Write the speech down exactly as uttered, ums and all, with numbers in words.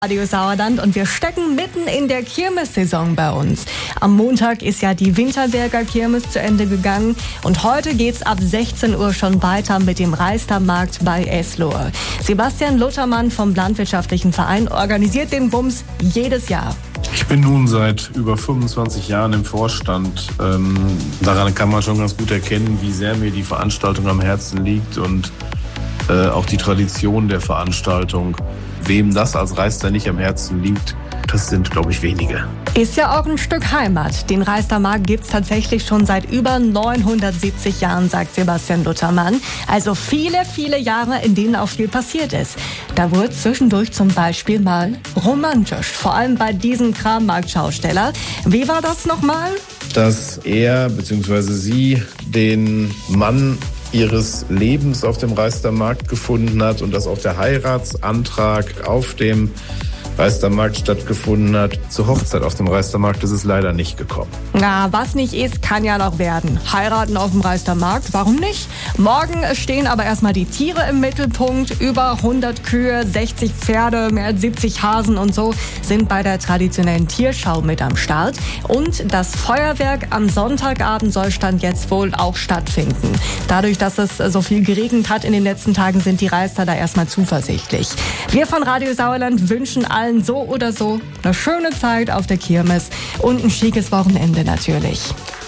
Radio Sauerland und wir stecken mitten in der Kirmessaison bei uns. Am Montag ist ja die Winterberger Kirmes zu Ende gegangen und heute geht's ab sechzehn Uhr schon weiter mit dem Reistermarkt bei Eslohe. Sebastian Luthermann vom Landwirtschaftlichen Verein organisiert den Bums jedes Jahr. Ich bin nun seit über fünfundzwanzig Jahren im Vorstand. Ähm, daran kann man schon ganz gut erkennen, wie sehr mir die Veranstaltung am Herzen liegt und äh, auch die Tradition der Veranstaltung. Wem das als Reister nicht am Herzen liegt, das sind, glaube ich, wenige. Ist ja auch ein Stück Heimat. Den Reistermarkt gibt's tatsächlich schon seit über neunhundertsiebzig Jahren, sagt Sebastian Luthermann. Also viele, viele Jahre, in denen auch viel passiert ist. Da wurde zwischendurch zum Beispiel mal romantisch, vor allem bei diesem Krammarktschausteller. Wie war das nochmal? Dass er bzw. sie den Mann ihres Lebens auf dem Reistermarkt gefunden hat und dass auch der Heiratsantrag auf dem Reistermarkt stattgefunden hat. Zur Hochzeit auf dem Reistermarkt ist es leider nicht gekommen. Na, was nicht ist, kann ja noch werden. Heiraten auf dem Reistermarkt, warum nicht? Morgen stehen aber erstmal die Tiere im Mittelpunkt. Über hundert Kühe, sechzig Pferde, mehr als siebzig Hasen und so sind bei der traditionellen Tierschau mit am Start. Und das Feuerwerk am Sonntagabend soll Stand jetzt wohl auch stattfinden. Dadurch, dass es so viel geregnet hat in den letzten Tagen, sind die Reister da erstmal zuversichtlich. Wir von Radio Sauerland wünschen allen so oder so eine schöne Zeit auf der Kirmes und ein schickes Wochenende natürlich.